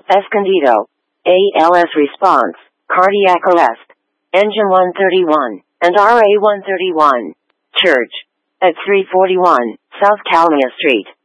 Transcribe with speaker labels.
Speaker 1: Escondido. ALS response, cardiac arrest. Engine 131, and RA 131. Church. At 341, South Calamia Street.